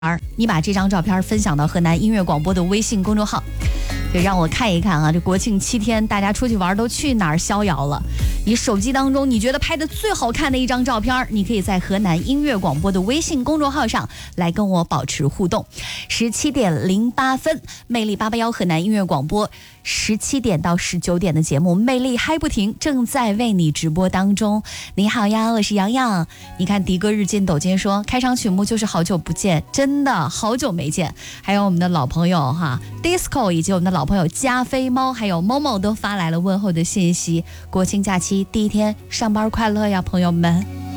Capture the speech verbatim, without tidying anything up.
你把这张照片分享到河南音乐广播的微信公众号，就让我看一看啊，这国庆七天大家出去玩都去哪儿逍遥了。你手机当中你觉得拍的最好看的一张照片，你可以在河南音乐广播的微信公众号上来跟我保持互动。十七点零八分，魅力八八幺河南音乐广播十七点到十九点的节目魅力嗨不停正在为你直播当中。你好呀，我是洋洋。你看迪哥日进斗金说开场曲目就是好久不见，真的好久没见。还有我们的老朋友哈 Disco 以及我们的老朋友加菲猫还有某某都发来了问候的信息。国庆假期第一天上班快乐呀，朋友们。